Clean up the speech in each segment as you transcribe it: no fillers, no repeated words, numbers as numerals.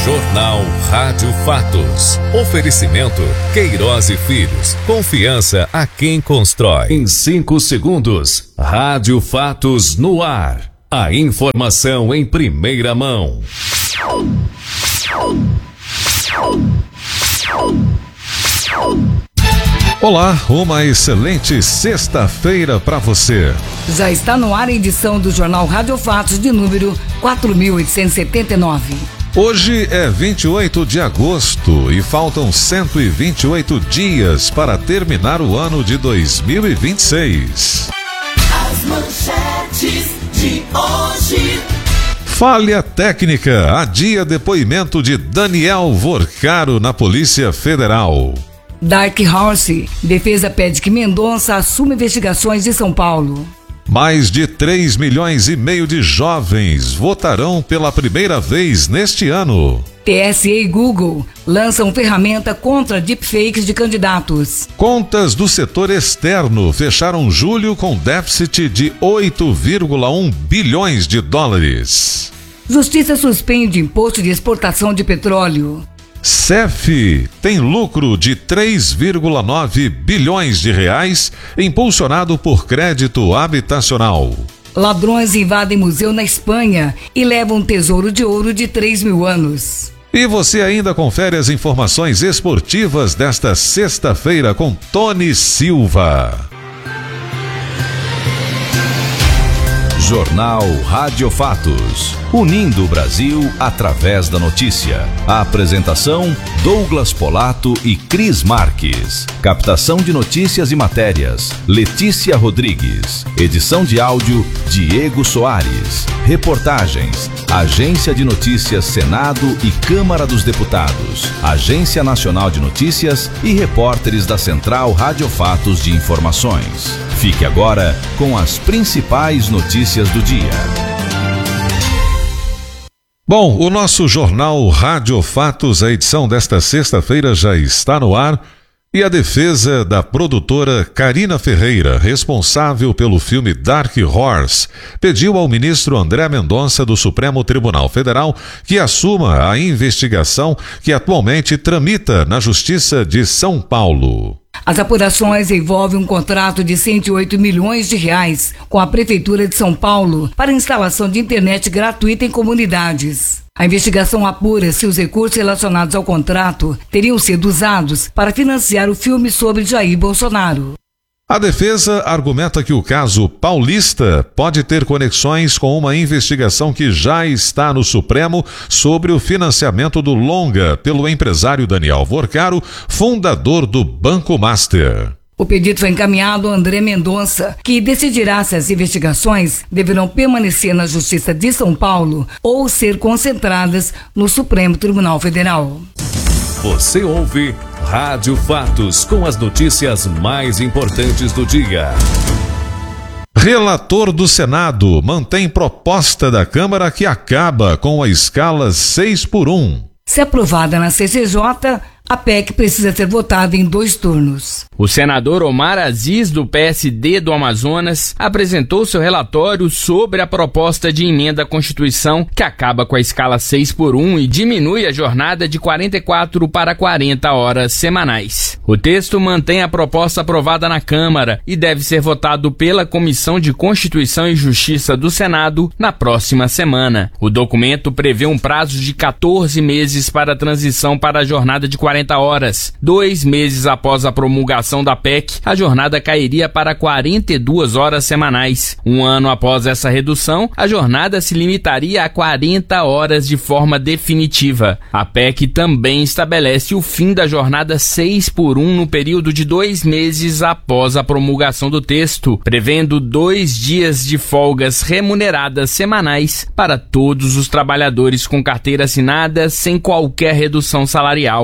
Jornal Rádio Fatos. Oferecimento Queiroz e Filhos. Confiança a quem constrói. Em 5 segundos, Rádio Fatos no ar. A informação em primeira mão. Olá, uma excelente sexta-feira para você. Já está no ar a edição do Jornal Rádio Fatos de número 4.879. Hoje é 28 de agosto e faltam 128 dias para terminar o ano de 2026. As manchetes de hoje. Falha técnica adia depoimento de Daniel Vorcaro na Polícia Federal. Dark Horse, defesa pede que Mendonça assuma investigações de São Paulo. Mais de 3 milhões e meio de jovens votarão pela primeira vez neste ano. TSE e Google lançam ferramenta contra deepfakes de candidatos. Contas do setor externo fecharam julho com déficit de 8,1 bilhões de dólares. Justiça suspende imposto de exportação de petróleo. CEF tem lucro de 3,9 bilhões de reais, impulsionado por crédito habitacional. Ladrões invadem museu na Espanha e levam um tesouro de ouro de 3.000 anos. E você ainda confere as informações esportivas desta sexta-feira com Tony Silva. Jornal Rádio Fatos. Unindo o Brasil através da notícia. A apresentação: Douglas Polato e Cris Marques. Captação de notícias e matérias: Letícia Rodrigues. Edição de áudio: Diego Soares. Reportagens: Agência de Notícias Senado e Câmara dos Deputados, Agência Nacional de Notícias e repórteres da Central Rádio Fatos de Informações. Fique agora com as principais notícias do dia. Bom, o nosso jornal Rádio Fatos, a edição desta sexta-feira já está no ar e a defesa da produtora Carina Ferreira, responsável pelo filme Dark Horse, pediu ao ministro André Mendonça do Supremo Tribunal Federal que assuma a investigação que atualmente tramita na Justiça de São Paulo. As apurações envolvem um contrato de 108 milhões de reais com a Prefeitura de São Paulo para instalação de internet gratuita em comunidades. A investigação apura se os recursos relacionados ao contrato teriam sido usados para financiar o filme sobre Jair Bolsonaro. A defesa argumenta que o caso paulista pode ter conexões com uma investigação que já está no Supremo sobre o financiamento do longa pelo empresário Daniel Vorcaro, fundador do Banco Master. O pedido foi encaminhado a André Mendonça, que decidirá se as investigações deverão permanecer na Justiça de São Paulo ou ser concentradas no Supremo Tribunal Federal. Você ouve Rádio Fatos com as notícias mais importantes do dia. Relator do Senado mantém proposta da Câmara que acaba com a escala 6x1. Se aprovada na CCJ, a PEC precisa ser votada em 2 turnos. O senador Omar Aziz, do PSD do Amazonas, apresentou seu relatório sobre a proposta de emenda à Constituição que acaba com a escala 6x1 e diminui a jornada de 44 para 40 horas semanais. O texto mantém a proposta aprovada na Câmara e deve ser votado pela Comissão de Constituição e Justiça do Senado na próxima semana. O documento prevê um prazo de 14 meses para a transição para a jornada de 40 horas. 2 meses após a promulgação da PEC, a jornada cairia para 42 horas semanais. 1 ano após essa redução, a jornada se limitaria a 40 horas de forma definitiva. A PEC também estabelece o fim da jornada 6x1 no período de 2 meses após a promulgação do texto, prevendo 2 dias de folgas remuneradas semanais para todos os trabalhadores com carteira assinada sem qualquer redução salarial. Em seu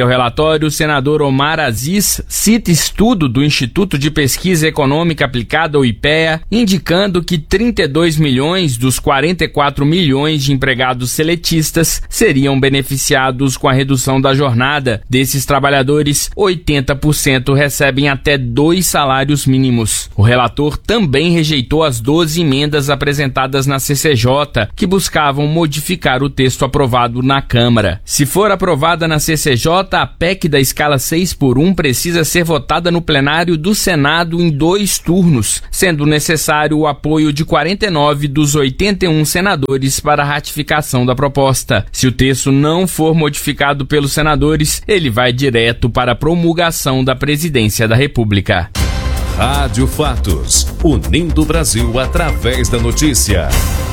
seu relatório, o senador Omar Aziz cita estudo do Instituto de Pesquisa Econômica Aplicada, o IPEA, indicando que 32 milhões dos 44 milhões de empregados seletistas seriam beneficiados com a redução da jornada. Desses trabalhadores, 80% recebem até 2 salários mínimos. O relator também rejeitou as 12 emendas apresentadas na CCJ, que buscavam modificar o texto aprovado na Câmara. Se for aprovada na CCJ, a PEC da escala 6x1 precisa ser votada no plenário do Senado em 2 turnos, sendo necessário o apoio de 49 dos 81 senadores para a ratificação da proposta. Se o texto não for modificado pelos senadores, ele vai direto para a promulgação da Presidência da República. Rádio Fatos, unindo o Brasil através da notícia.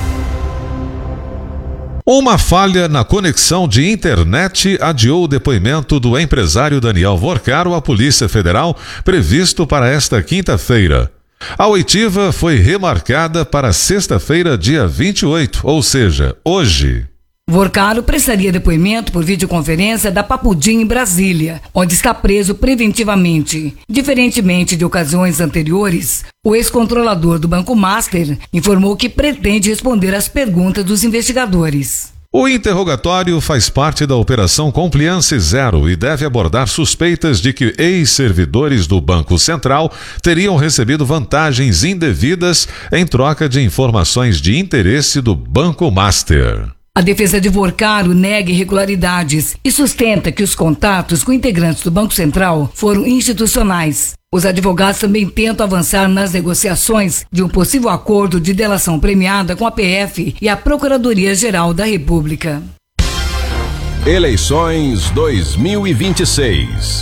Uma falha na conexão de internet adiou o depoimento do empresário Daniel Vorcaro à Polícia Federal, previsto para esta quinta-feira. A oitiva foi remarcada para sexta-feira, dia 28, ou seja, hoje. Vorcaro prestaria depoimento por videoconferência da Papudim em Brasília, onde está preso preventivamente. Diferentemente de ocasiões anteriores, o ex-controlador do Banco Master informou que pretende responder às perguntas dos investigadores. O interrogatório faz parte da Operação Compliance Zero e deve abordar suspeitas de que ex-servidores do Banco Central teriam recebido vantagens indevidas em troca de informações de interesse do Banco Master. A defesa de Vorcaro nega irregularidades e sustenta que os contatos com integrantes do Banco Central foram institucionais. Os advogados também tentam avançar nas negociações de um possível acordo de delação premiada com a PF e a Procuradoria-Geral da República. Eleições 2026.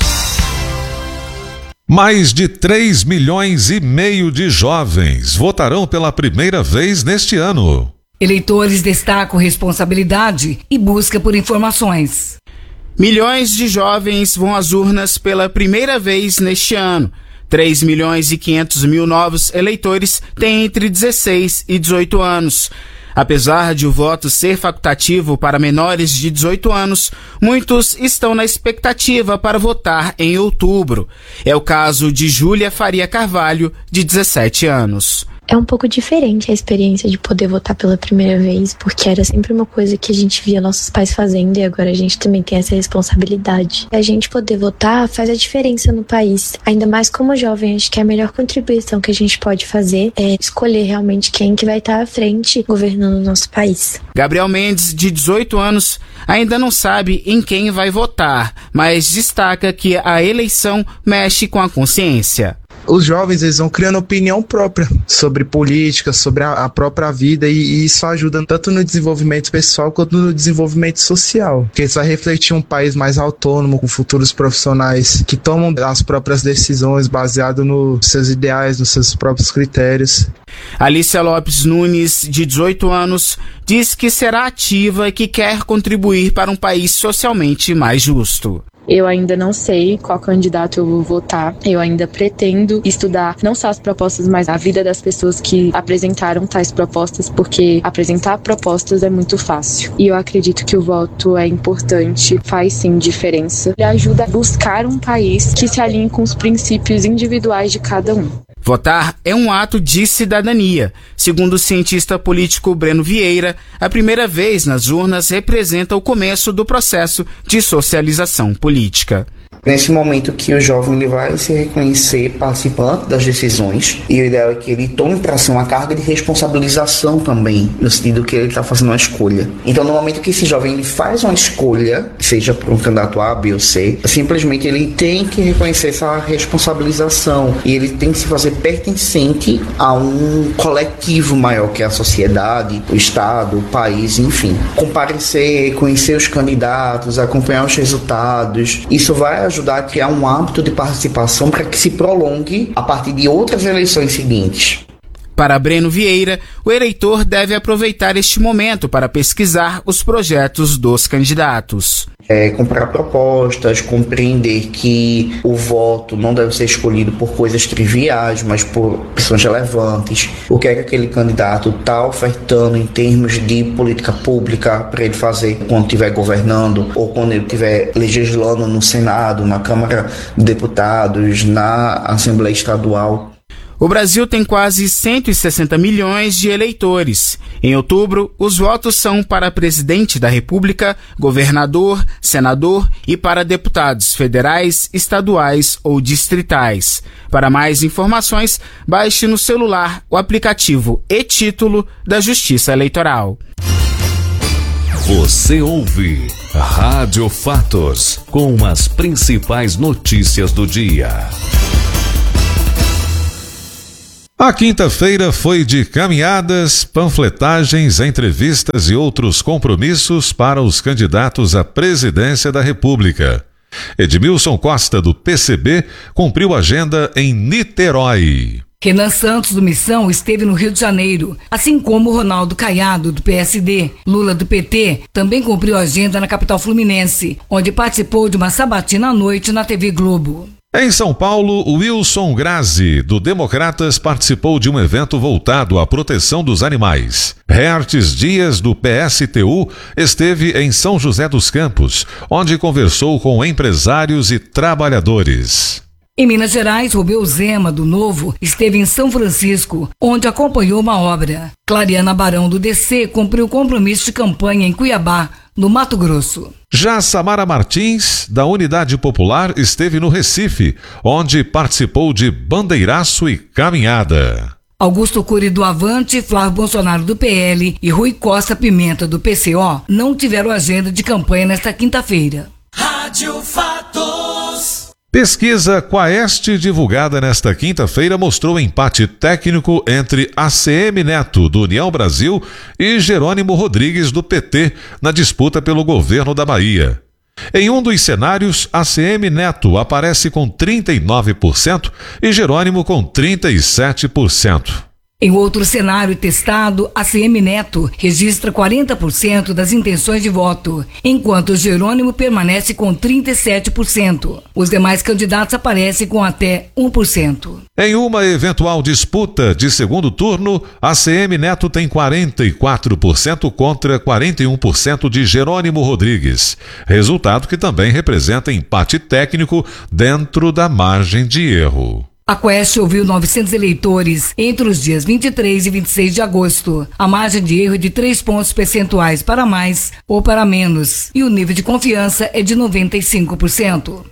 Mais de 3,5 milhões de jovens votarão pela primeira vez neste ano. Eleitores destacam responsabilidade e busca por informações. Milhões de jovens vão às urnas pela primeira vez neste ano. 3 milhões e 500 mil novos eleitores têm entre 16 e 18 anos. Apesar de o voto ser facultativo para menores de 18 anos, muitos estão na expectativa para votar em outubro. É o caso de Júlia Faria Carvalho, de 17 anos. É um pouco diferente a experiência de poder votar pela primeira vez, porque era sempre uma coisa que a gente via nossos pais fazendo e agora a gente também tem essa responsabilidade. A gente poder votar faz a diferença no país, ainda mais como jovem. Acho que a melhor contribuição que a gente pode fazer é escolher realmente quem que vai estar à frente governando o nosso país. Gabriel Mendes, de 18 anos, ainda não sabe em quem vai votar, mas destaca que a eleição mexe com a consciência. Os jovens, eles vão criando opinião própria sobre política, sobre a própria vida, e isso ajuda tanto no desenvolvimento pessoal quanto no desenvolvimento social, porque isso vai refletir um país mais autônomo, com futuros profissionais que tomam as próprias decisões baseado nos seus ideais, nos seus próprios critérios. Alicia Lopes Nunes, de 18 anos, diz que será ativa e que quer contribuir para um país socialmente mais justo. Eu ainda não sei qual candidato eu vou votar. Eu ainda pretendo estudar não só as propostas, mas a vida das pessoas que apresentaram tais propostas, porque apresentar propostas é muito fácil. E eu acredito que o voto é importante, faz sim diferença. Ele ajuda a buscar um país que se alinhe com os princípios individuais de cada um. Votar é um ato de cidadania. Segundo o cientista político Breno Vieira, a primeira vez nas urnas representa o começo do processo de socialização política. Nesse momento que o jovem ele vai se reconhecer participante das decisões, e o ideal é que ele tome para si uma carga de responsabilização também, no sentido que ele está fazendo uma escolha. Então, no momento que esse jovem ele faz uma escolha, seja por um candidato A, B ou C, simplesmente ele tem que reconhecer essa responsabilização e ele tem que se fazer pertencente a um coletivo maior, que é a sociedade, o Estado, o país, enfim. Comparecer, conhecer os candidatos, acompanhar os resultados, isso vai ajudar a criar um hábito de participação para que se prolongue a partir de outras eleições seguintes. Para Breno Vieira, o eleitor deve aproveitar este momento para pesquisar os projetos dos candidatos. Comprar propostas, compreender que o voto não deve ser escolhido por coisas triviais, mas por questões relevantes. O que é que aquele candidato está ofertando em termos de política pública para ele fazer quando estiver governando ou quando ele estiver legislando no Senado, na Câmara de Deputados, na Assembleia Estadual. O Brasil tem quase 160 milhões de eleitores. Em outubro, os votos são para presidente da República, governador, senador e para deputados federais, estaduais ou distritais. Para mais informações, baixe no celular o aplicativo e-Título da Justiça Eleitoral. Você ouve Rádio Fatos, com as principais notícias do dia. A quinta-feira foi de caminhadas, panfletagens, entrevistas e outros compromissos para os candidatos à presidência da República. Edmilson Costa, do PCB, cumpriu agenda em Niterói. Renan Santos, do Missão, esteve no Rio de Janeiro, assim como Ronaldo Caiado, do PSD. Lula, do PT, também cumpriu agenda na capital fluminense, onde participou de uma sabatina à noite na TV Globo. Em São Paulo, Wilson Grazi, do Democratas, participou de um evento voltado à proteção dos animais. Hertes Dias, do PSTU, esteve em São José dos Campos, onde conversou com empresários e trabalhadores. Em Minas Gerais, Rubeu Zema, do Novo, esteve em São Francisco, onde acompanhou uma obra. Clariana Barão, do DC, cumpriu compromisso de campanha em Cuiabá, no Mato Grosso. Já Samara Martins, da Unidade Popular, esteve no Recife, onde participou de bandeiraço e caminhada. Augusto Cury, do Avante, Flávio Bolsonaro, do PL e Rui Costa Pimenta, do PCO, não tiveram agenda de campanha nesta quinta-feira. Rádio Fatos. Pesquisa Quaest, divulgada nesta quinta-feira, mostrou empate técnico entre ACM Neto, do União Brasil, e Jerônimo Rodrigues, do PT, na disputa pelo governo da Bahia. Em um dos cenários, ACM Neto aparece com 39% e Jerônimo com 37%. Em outro cenário testado, ACM Neto registra 40% das intenções de voto, enquanto Jerônimo permanece com 37%. Os demais candidatos aparecem com até 1%. Em uma eventual disputa de segundo turno, ACM Neto tem 44% contra 41% de Jerônimo Rodrigues, resultado que também representa empate técnico dentro da margem de erro. A Quaest ouviu 900 eleitores entre os dias 23 e 26 de agosto. A margem de erro é de 3 pontos percentuais para mais ou para menos. E o nível de confiança é de 95%.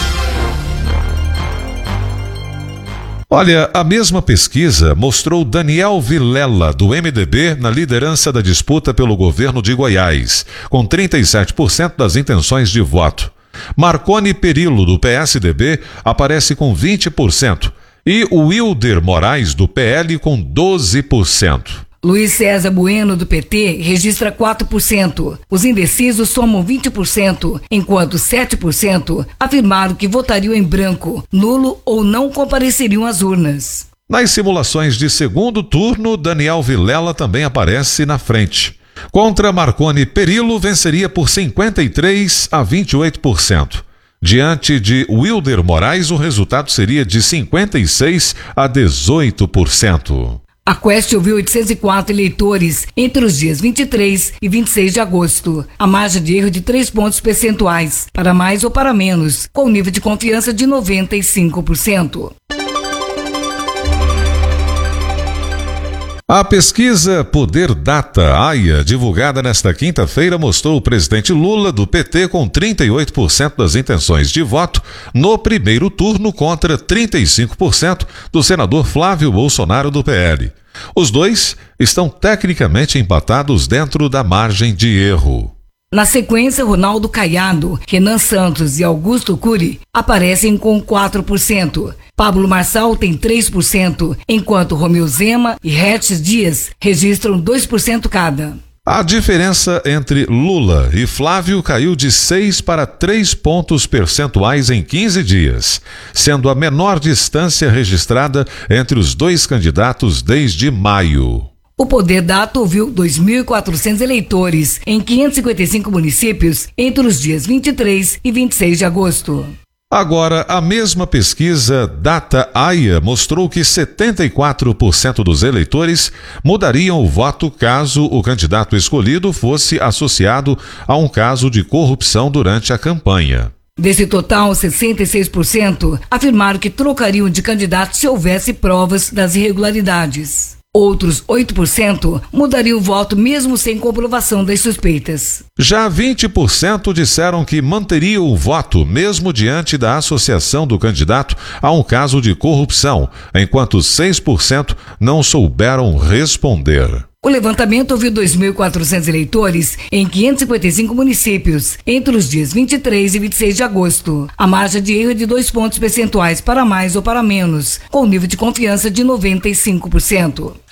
Olha, a mesma pesquisa mostrou Daniel Vilela, do MDB, na liderança da disputa pelo governo de Goiás, com 37% das intenções de voto. Marconi Perillo, do PSDB, aparece com 20% e o Wilder Moraes, do PL, com 12%. Luiz César Bueno, do PT, registra 4%. Os indecisos somam 20%, enquanto 7% afirmaram que votariam em branco, nulo ou não compareceriam às urnas. Nas simulações de segundo turno, Daniel Vilela também aparece na frente. Contra Marconi Perillo, venceria por 53% a 28%. Diante de Wilder Moraes, o resultado seria de 56% a 18%. A Quaest ouviu 804 eleitores entre os dias 23 e 26 de agosto. A margem de erro de 3 pontos percentuais, para mais ou para menos, com nível de confiança de 95%. A pesquisa Poder Data AIA, divulgada nesta quinta-feira, mostrou o presidente Lula, do PT, com 38% das intenções de voto no primeiro turno contra 35% do senador Flávio Bolsonaro, do PL. Os dois estão tecnicamente empatados dentro da margem de erro. Na sequência, Ronaldo Caiado, Renan Santos e Augusto Cury aparecem com 4%. Pablo Marçal tem 3%, enquanto Romeu Zema e Hertes Dias registram 2% cada. A diferença entre Lula e Flávio caiu de 6 para 3 pontos percentuais em 15 dias, sendo a menor distância registrada entre os dois candidatos desde maio. O Poder Data ouviu 2.400 eleitores em 555 municípios entre os dias 23 e 26 de agosto. Agora, a mesma pesquisa Data-AIA mostrou que 74% dos eleitores mudariam o voto caso o candidato escolhido fosse associado a um caso de corrupção durante a campanha. Desse total, 66% afirmaram que trocariam de candidato se houvesse provas das irregularidades. Outros 8% mudariam o voto mesmo sem comprovação das suspeitas. Já 20% disseram que manteriam o voto mesmo diante da associação do candidato a um caso de corrupção, enquanto 6% não souberam responder. O levantamento ouviu 2.400 eleitores em 555 municípios entre os dias 23 e 26 de agosto. A margem de erro é de 2 pontos percentuais para mais ou para menos, com nível de confiança de 95%.